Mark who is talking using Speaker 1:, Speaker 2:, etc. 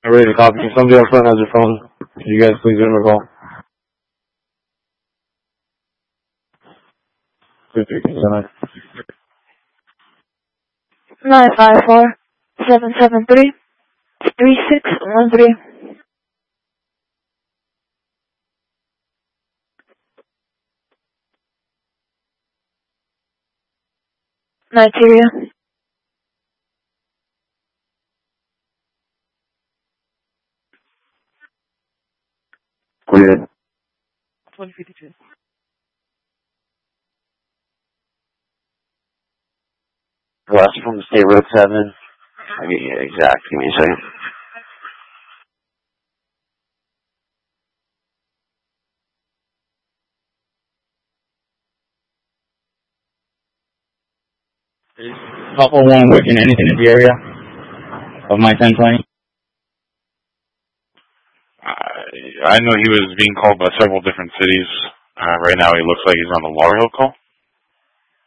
Speaker 1: I'm ready to copy. Somebody up front has your phone. Can you guys please give him a call?
Speaker 2: 954-773-3613. Nigeria.
Speaker 1: Clear.
Speaker 3: 2052.
Speaker 1: Last from State Road 7. I mean, yeah, exact. Give me a second. Couple one working anything in the area of my 1020?
Speaker 4: I know he was being called by several different cities. Right now he looks like he's on the Laurel Hill call.